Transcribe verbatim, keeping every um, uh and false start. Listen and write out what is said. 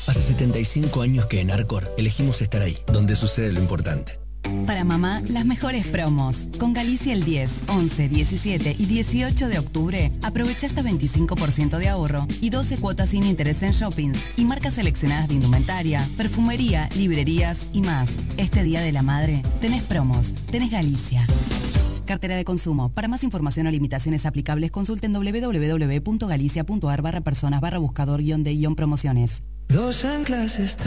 Hace setenta y cinco años que en Arcor elegimos estar ahí, donde sucede lo importante. Para mamá, las mejores promos. Con Galicia el diez, once, diecisiete y dieciocho de octubre, aprovecha hasta veinticinco por ciento de ahorro y doce cuotas sin interés en shoppings y marcas seleccionadas de indumentaria, perfumería, librerías y más. Este Día de la Madre, tenés promos, tenés Galicia. Cartera de consumo. Para más información o limitaciones aplicables, consulten doble u doble u doble u punto galicia punto a r barra personas barra buscador guión de guión promociones. Dos anclas están